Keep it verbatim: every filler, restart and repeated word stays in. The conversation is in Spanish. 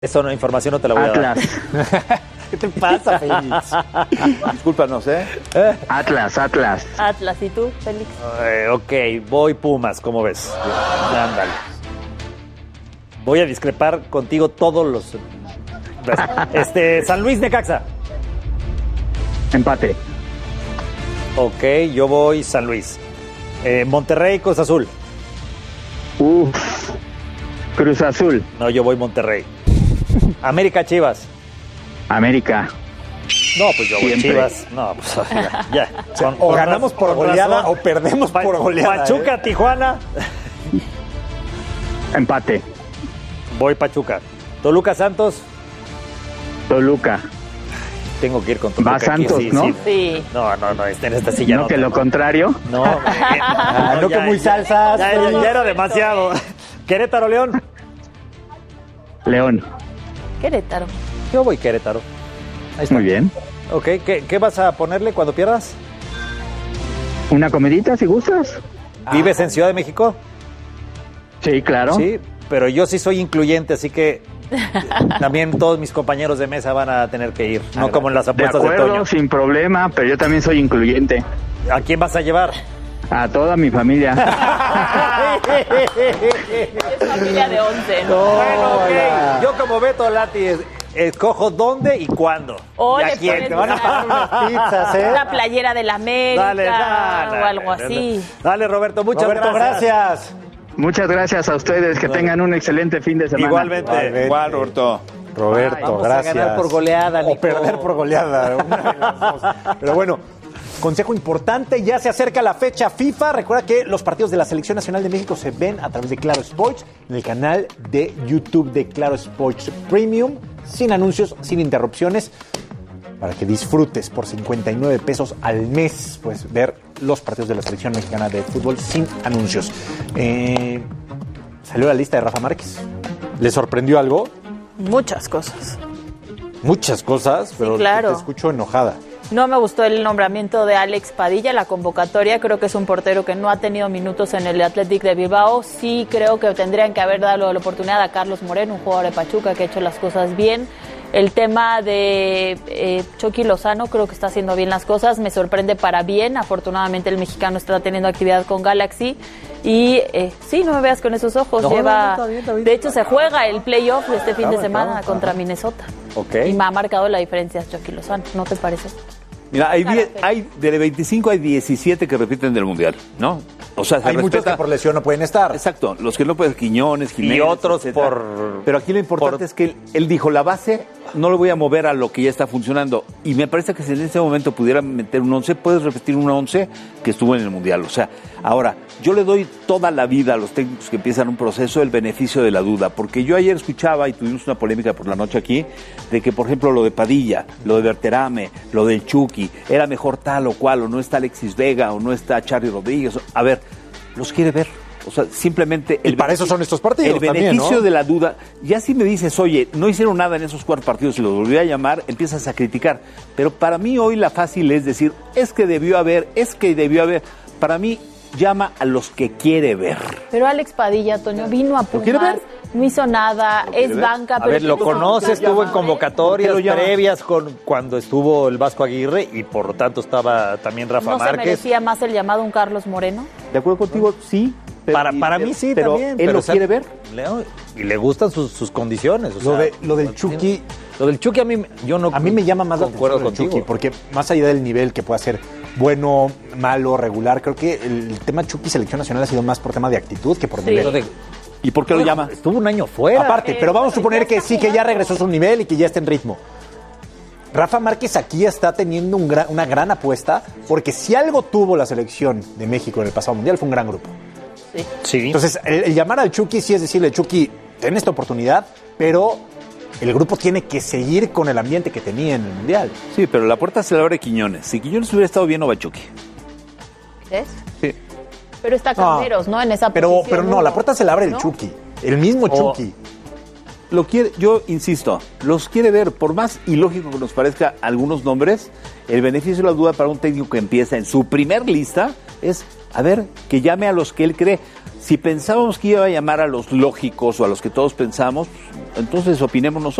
Eso no, información no te la voy Atlas. a dar. ¿Qué te pasa, Félix? Discúlpanos, ¿eh? ¿Eh? Atlas, Atlas. Atlas, ¿y tú, Félix? Eh, ok, voy Pumas, ¿cómo ves? Ándale. Voy a discrepar contigo todos los... Este, San Luis Necaxa. Empate. Ok, yo voy San Luis. Eh, Monterrey, Cruz Azul. Uf. Cruz Azul. No, yo voy Monterrey. América, Chivas. América. No, pues yo voy Siempre. Chivas. No, pues ya. ya. Con- O con ganamos raz- por con goleada razón. o perdemos Pa- por goleada. Pachuca, ¿eh? Tijuana. Empate. Voy Pachuca. Toluca, Santos. Toluca. Tengo que ir con Toluca. Va aquí, Santos, sí, ¿no? sí. Sí. No, no, no, este- en esta silla No, no. que lo contrario. No, eh, Ah, no, que ya, muy ya, salsas. Ya, ya, ya era demasiado. Querétaro, León. León. Querétaro. Yo voy Querétaro. Ahí está. Muy bien. Ok, ¿qué, qué vas a ponerle cuando pierdas? ¿Una comidita si gustas? ¿Vives en Ciudad de México? Sí, claro. Sí, pero yo sí soy incluyente, así que también todos mis compañeros de mesa van a tener que ir, no como en las De apuestas de, acuerdo, Toño. sin problema, pero yo también soy incluyente. ¿A quién vas a llevar? A toda mi familia. Es familia de once, ¿no? Bueno, ok. Yo como Beto Lati es- escojo dónde y cuándo. O ¿Y a le quién? pones Te van a una- pagar unas pizzas, ¿eh? La playera de la América Dale, dale, o algo dale. así. Dale, Roberto, muchas Roberto, gracias. gracias. Muchas gracias a ustedes. Que tengan un excelente fin de semana. Igualmente. Igualmente. Igual, Roberto. Roberto, Vamos a gracias. ganar por goleada, O Nico. perder por goleada. Una de las dos. Pero bueno, consejo importante, ya se acerca la fecha FIFA. Recuerda que los partidos de la Selección Nacional de México se ven a través de Claro Sports en el canal de YouTube de Claro Sports Premium, sin anuncios, sin interrupciones, para que disfrutes por cincuenta y nueve pesos al mes, pues ver los partidos de la Selección Mexicana de Fútbol sin anuncios. Eh, salió la lista de Rafa Márquez. ¿Le sorprendió algo? Muchas cosas. Muchas cosas, pero claro. te escucho enojada. No me gustó el nombramiento de Alex Padilla, la convocatoria. Creo que es un portero que no ha tenido minutos en el Athletic de Bilbao. Sí creo que tendrían que haber dado la oportunidad a Carlos Moreno, un jugador de Pachuca que ha hecho las cosas bien. El tema de eh, Chucky Lozano, creo que está haciendo bien las cosas. Me sorprende para bien. Afortunadamente el mexicano está teniendo actividad con Galaxy. Y eh, sí, no me veas con esos ojos. No, Lleva, no, no, está bien, está bien. de hecho, se juega el playoff de este fin de Claro, semana claro, contra ajá. Minnesota. Ok. Y me ha marcado la diferencia Chucky Lozano. ¿No te parece? Mira, hay, Claro, diez, sí. hay de veinticinco hay diecisiete que repiten del Mundial, ¿no? O sea, se Hay muchos respeta- que por lesión no pueden estar. Exacto, los que no pueden, Quiñones, Jiménez. Y otros etcétera. por- Pero aquí lo importante por- es que él, él dijo, la base no lo voy a mover a lo que ya está funcionando. Y me parece que si en ese momento pudiera meter un once, puedes repetir un once que estuvo en el Mundial. O sea, ahora, yo le doy toda la vida a los técnicos que empiezan un proceso el beneficio de la duda. Porque yo ayer escuchaba, y tuvimos una polémica por la noche aquí, de que, por ejemplo, lo de Padilla, lo de Berterame, lo del Chucky, era mejor tal o cual, o no está Alexis Vega, o no está Charly Rodríguez. A ver, los quiere ver. O sea, simplemente... Y para eso son estos partidos El también, beneficio ¿no? de la duda. Ya si me dices, oye, no hicieron nada en esos cuatro partidos y los volví a llamar, empiezas a criticar. Pero para mí hoy la fácil es decir, es que debió haber, es que debió haber. Para mí, llama a los que quiere ver. Pero Alex Padilla, Toño, vino a quiere Pumas, ver? no hizo nada, es ver? banca. A pero ver, lo tiene conoce, mucho estuvo en llamado, ¿eh? convocatorias ¿Por qué lo llama? previas con cuando estuvo el Vasco Aguirre y por lo tanto estaba también Rafa ¿No se Márquez. merecía más el llamado un Carlos Moreno? ¿De acuerdo contigo? Sí. pero- Para, para mí sí, pero también. él pero, lo o sea, quiere ver. Leo, y le gustan sus, sus condiciones. o Lo, sea, de, lo del Chucky, Lo del Chucky a mí, yo no a mí me llama más la concuerdo atención del contigo. Chucky, porque más allá del nivel que pueda ser bueno, malo, regular, creo que el tema Chucky Selección Nacional ha sido más por tema de actitud que por Sí. nivel. Pero de- ¿Y por qué lo llama? Estuvo un año fuera. Aparte, Eh, pero vamos a bueno, suponer ya que está sí, que ya jugando. regresó a su nivel y que ya está en ritmo. Rafa Márquez aquí está teniendo un gran- una gran apuesta, porque si algo tuvo la selección de México en el pasado mundial fue un gran grupo. Sí. Sí. Entonces, el, el llamar al Chucky sí es decirle, Chucky, ten esta oportunidad, pero el grupo tiene que seguir con el ambiente que tenía en el mundial. Sí, pero la puerta se la abre Quiñones. Si Quiñones hubiera estado bien, no va Chucky. ¿Ves? Sí. Pero está Camberos, ¿no? En esa Pero, posición. pero no, uno, la puerta se la abre el ¿no? Chucky, el mismo O- Chucky. Lo quiere, yo insisto, los quiere ver, por más ilógico que nos parezca algunos nombres, el beneficio de la duda para un técnico que empieza en su primer lista es, a ver, que llame a los que él cree. Si pensábamos que iba a llamar a los lógicos o a los que todos pensamos, entonces opinemos nosotros.